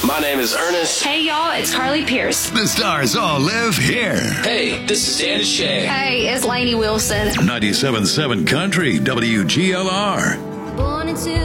My name is Ernest. Hey, y'all, it's Carly Pierce. The stars all live here. Hey, this is Dan Shay. Hey, it's Lainey Wilson. 97.7 Country, WGLR. Born into